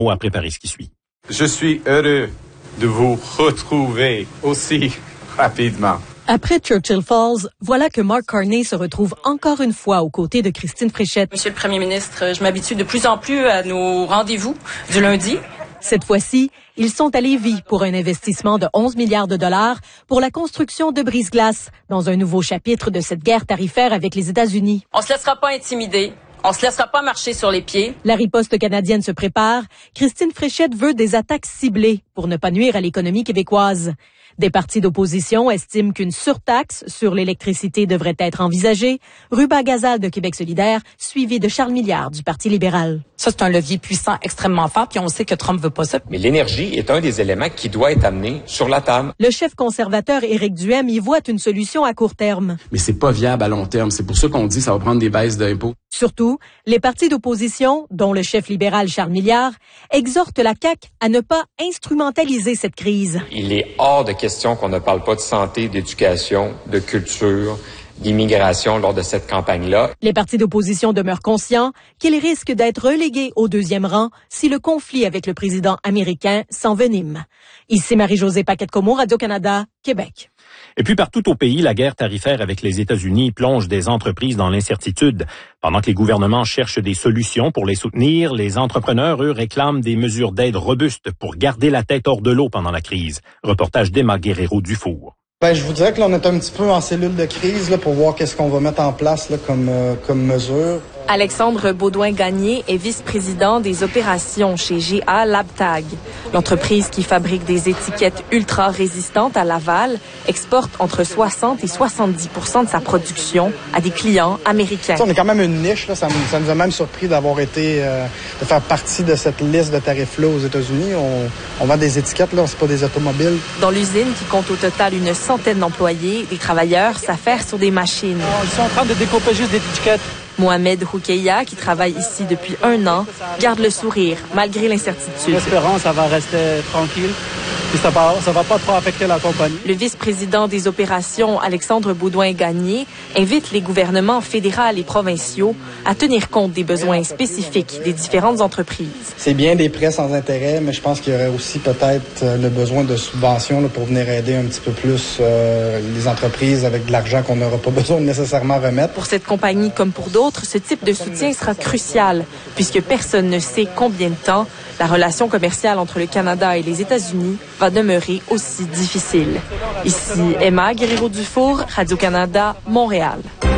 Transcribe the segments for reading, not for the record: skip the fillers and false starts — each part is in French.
a préparé ce qui suit. Je suis heureux de vous retrouver aussi rapidement. Après Churchill Falls, voilà que Mark Carney se retrouve encore une fois aux côtés de Christine Fréchette. Monsieur le Premier ministre, je m'habitue de plus en plus à nos rendez-vous du lundi. Cette fois-ci, ils sont à Lévis pour un investissement de 11 milliards de dollars pour la construction de brise-glace dans un nouveau chapitre de cette guerre tarifaire avec les États-Unis. On se laissera pas intimider. On se laissera pas marcher sur les pieds. La riposte canadienne se prépare. Christine Fréchette veut des attaques ciblées pour ne pas nuire à l'économie québécoise. Des partis d'opposition estiment qu'une surtaxe sur l'électricité devrait être envisagée. Ruba Gazal de Québec solidaire, suivi de Charles Milliard du Parti libéral. Ça, c'est un levier puissant extrêmement fort, puis on sait que Trump veut pas ça. Mais l'énergie est un des éléments qui doit être amené sur la table. Le chef conservateur Éric Duhaime y voit une solution à court terme. Mais c'est pas viable à long terme. C'est pour ça qu'on dit que ça va prendre des baisses d'impôts. Surtout, les partis d'opposition, dont le chef libéral Charles Milliard, exhortent la CAQ à ne pas instrumentaliser cette crise. Il est hors de question qu'on ne parle pas de santé, d'éducation, de culture, d'immigration lors de cette campagne-là. Les partis d'opposition demeurent conscients qu'ils risquent d'être relégués au deuxième rang si le conflit avec le président américain s'envenime. Ici Marie-Josée Paquette-Comeau, Radio-Canada, Québec. Et puis partout au pays, la guerre tarifaire avec les États-Unis plonge des entreprises dans l'incertitude. Pendant que les gouvernements cherchent des solutions pour les soutenir, les entrepreneurs, eux, réclament des mesures d'aide robustes pour garder la tête hors de l'eau pendant la crise. Reportage d'Emma Guerrero-Dufour. Je vous dirais que là, on est un petit peu en cellule de crise là, pour voir qu'est-ce qu'on va mettre en place là, comme mesure. Alexandre Baudouin-Gagné est vice-président des opérations chez GA LabTag. L'entreprise qui fabrique des étiquettes ultra résistantes à l'aval exporte entre 60 et 70% de sa production à des clients américains. On est quand même une niche. Là. Ça nous a même surpris d'avoir été, de faire partie de cette liste de tarifs-là aux États-Unis. On vend des étiquettes, là, c'est pas des automobiles. Dans l'usine qui compte au total une centaine d'employés, les travailleurs s'affairent sur des machines. Ils sont en train de découper juste des étiquettes. Mohamed Houkeya, qui travaille ici depuis 1 an, garde le sourire malgré l'incertitude. Espérons ça va rester tranquille et ça va pas trop affecter la compagnie. Le vice-président des opérations, Alexandre Baudouin-Gagné, invite les gouvernements fédéraux et provinciaux à tenir compte des besoins spécifiques des différentes entreprises. C'est bien des prêts sans intérêt, mais je pense qu'il y aurait aussi peut-être le besoin de subventions là, pour venir aider un petit peu plus les entreprises avec de l'argent qu'on n'aura pas besoin de nécessairement remettre. Pour cette compagnie comme pour d'autres, ce type de soutien sera crucial, puisque personne ne sait combien de temps la relation commerciale entre le Canada et les États-Unis va demeurer aussi difficile. Ici Emma Guerrero-Dufour, Radio-Canada, Montréal.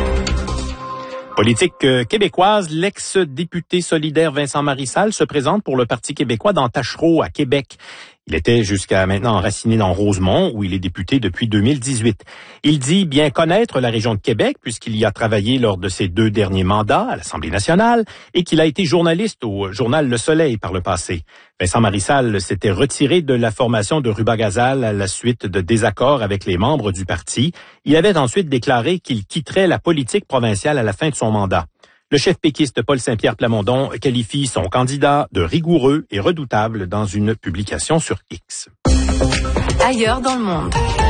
Politique québécoise, l'ex-député solidaire Vincent Marissal se présente pour le Parti québécois dans Tachereau, à Québec. Il était jusqu'à maintenant enraciné dans Rosemont, où il est député depuis 2018. Il dit bien connaître la région de Québec, puisqu'il y a travaillé lors de ses 2 derniers mandats à l'Assemblée nationale et qu'il a été journaliste au journal Le Soleil par le passé. Vincent Marissal s'était retiré de la formation de Ruba Gazal à la suite de désaccords avec les membres du parti. Il avait ensuite déclaré qu'il quitterait la politique provinciale à la fin de son mandat. Le chef péquiste Paul Saint-Pierre Plamondon qualifie son candidat de rigoureux et redoutable dans une publication sur X. Ailleurs dans le monde.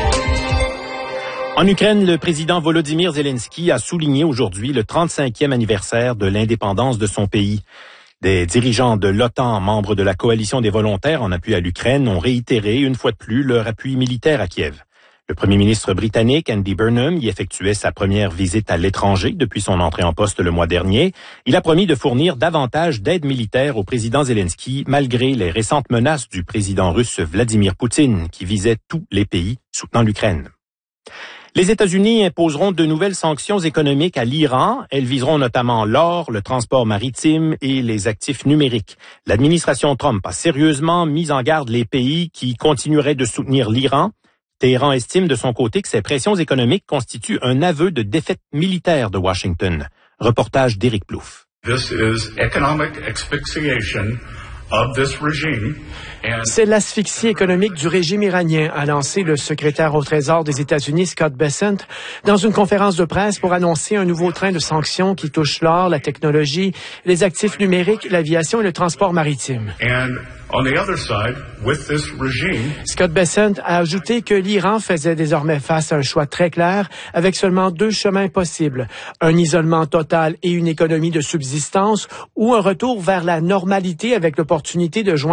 En Ukraine, le président Volodymyr Zelensky a souligné aujourd'hui le 35e anniversaire de l'indépendance de son pays. Des dirigeants de l'OTAN, membres de la coalition des volontaires en appui à l'Ukraine, ont réitéré une fois de plus leur appui militaire à Kiev. Le premier ministre britannique Andy Burnham y effectuait sa première visite à l'étranger depuis son entrée en poste le mois dernier. Il a promis de fournir davantage d'aide militaire au président Zelensky, malgré les récentes menaces du président russe Vladimir Poutine, qui visait tous les pays soutenant l'Ukraine. Les États-Unis imposeront de nouvelles sanctions économiques à l'Iran. Elles viseront notamment l'or, le transport maritime et les actifs numériques. L'administration Trump a sérieusement mis en garde les pays qui continueraient de soutenir l'Iran. Téhéran estime de son côté que ces pressions économiques constituent un aveu de défaite militaire de Washington. Reportage d'Éric Plouffe. C'est l'asphyxie économique du régime iranien, a lancé le secrétaire au Trésor des États-Unis, Scott Bessent, dans une conférence de presse pour annoncer un nouveau train de sanctions qui touche l'or, la technologie, les actifs numériques, l'aviation et le transport maritime. Scott Bessent a ajouté que l'Iran faisait désormais face à un choix très clair avec seulement 2 chemins possibles. Un isolement total et une économie de subsistance ou un retour vers la normalité avec l'opportunité de joindre